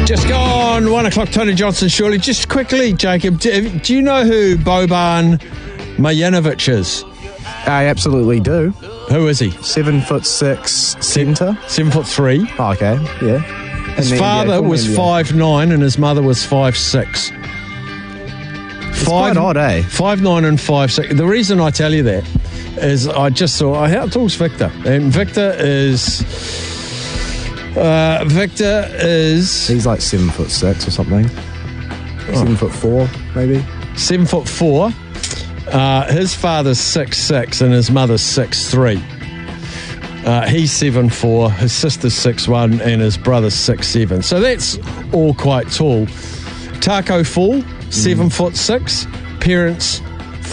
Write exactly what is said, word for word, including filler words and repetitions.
Just gone one o'clock. Tony Johnson, surely. Just quickly, Jacob, do, do you know who Boban Marjanovic is? I absolutely do. Who is he? Seven foot six centre. Seven foot three. Oh, okay, yeah. His father was five nine and his mother was five six. It's quite odd, eh? Five nine and five six. The reason I tell you that is I just saw how tall's Victor, and Victor is uh, Victor is he's like seven foot six or something. Oh. Seven foot four, maybe. Seven foot four. Uh, his father's six six and his mother's six three. Uh, he's seven four, his sister's six one, and his brother's six seven. So that's all quite tall. Taco Fall, seven mm. foot six. Parents